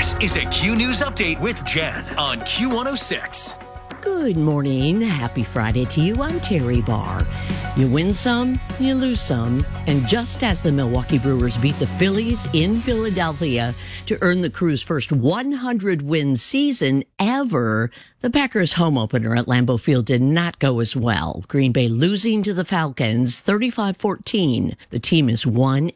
This is a Q News Update with Jen on Q106. Good morning. Happy Friday to you. I'm Terry Barr. You win some, you lose some. And just as the Milwaukee Brewers beat the Phillies in Philadelphia to earn the Crew's first 100-win season ever, the Packers' home opener at Lambeau Field did not go as well. Green Bay losing to the Falcons 35-14. The team is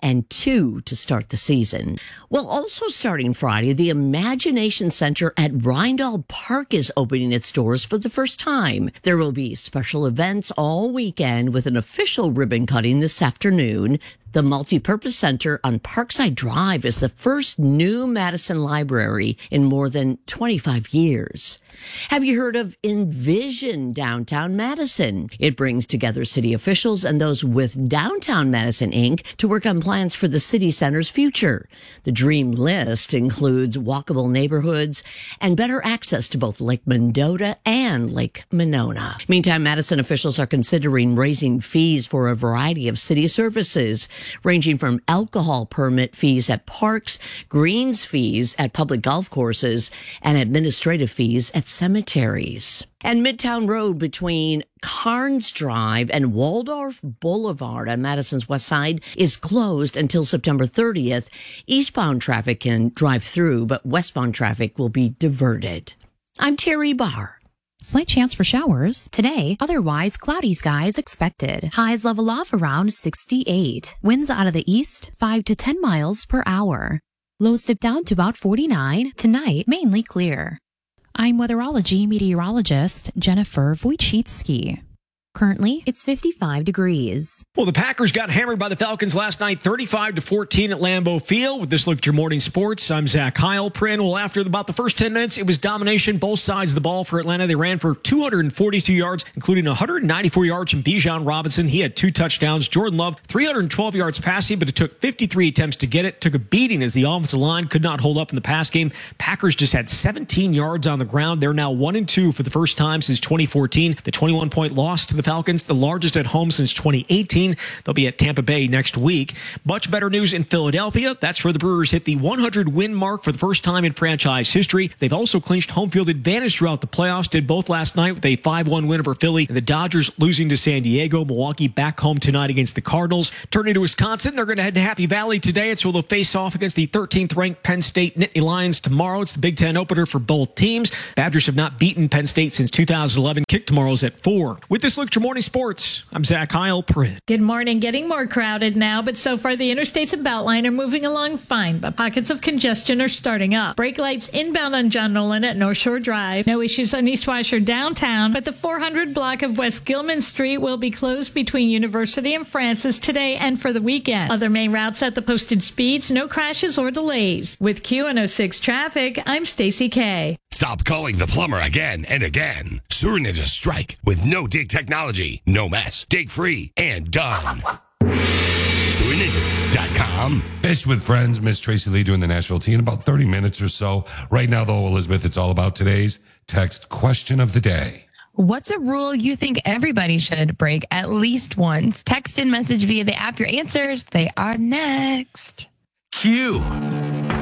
1-2 to start the season. Well, also starting Friday, the Imagination Center at Rindall Park is opening its doors for the first time. There will be special events all weekend with an official ribbon cutting this afternoon. The Multipurpose Center on Parkside Drive is the first new Madison library in more than 25 years. Have you heard of Envision Downtown Madison? It brings together city officials and those with Downtown Madison, Inc. to work on plans for the city center's future. The dream list includes walkable neighborhoods and better access to both Lake Mendota and Lake Monona. Meantime, Madison officials are considering raising fees for a variety of city services, ranging from alcohol permit fees at parks, greens fees at public golf courses, and administrative fees at cemeteries. And Midtown Road between Carnes Drive and Waldorf Boulevard on Madison's west side is closed until September 30th. Eastbound traffic can drive through, but westbound traffic will be diverted. I'm Terry Barr. Slight chance for showers today, otherwise cloudy skies expected. Highs level off around 68. Winds out of the east 5 to 10 miles per hour. Lows dip down to about 49. Tonight, mainly clear. I'm weatherology meteorologist Jennifer Wojcicki. Currently, it's 55 degrees. Well, the Packers got hammered by the Falcons last night, 35-14 at Lambeau Field. With this look at your morning sports, I'm Zach Heilprin. Well, after about the first 10 minutes, it was domination, both sides of the ball for Atlanta. They ran for 242 yards, including 194 yards from Bijan Robinson. He had 2 touchdowns. Jordan Love, 312 yards passing, but it took 53 attempts to get it. Took a beating as the offensive line could not hold up in the pass game. Packers just had 17 yards on the ground. They're now 1-2 for the first time since 2014. The 21-point loss to the Falcons, the largest at home since 2018. They'll be at Tampa Bay next week. Much better news in Philadelphia. That's where the Brewers hit the 100-win mark for the first time in franchise history. They've also clinched home field advantage throughout the playoffs. Did both last night with a 5-1 win over Philly. And the Dodgers losing to San Diego. Milwaukee back home tonight against the Cardinals. Turning to Wisconsin, they're going to head to Happy Valley today. It's where they'll face off against the 13th-ranked Penn State Nittany Lions tomorrow. It's the Big Ten opener for both teams. Badgers have not beaten Penn State since 2011. Kick tomorrow's at 4. With this look to morning sports, I'm Zach Heilprin. Good morning. Getting more crowded now, but so far the interstates and Beltline are moving along fine, but pockets of congestion are starting up. Brake lights inbound on John Nolan at North Shore Drive. No issues on East Washer downtown, but the 400 block of West Gilman Street will be closed between University and Francis today and for the weekend. Other main routes at the posted speeds, no crashes or delays. With Q106 traffic, I'm Stacy Kay. Stop calling the plumber again and again. Sewer Ninja Strike with no dig technology, no mess, dig free, and done. SewerNinjas.com. Fish with Friends, Miss Tracy Lee doing the Nashville tea in about 30 minutes or so. Right now, though, Elizabeth, it's all about today's text question of the day. What's a rule you think everybody should break at least once? Text and message via the app your answers. They are next. Q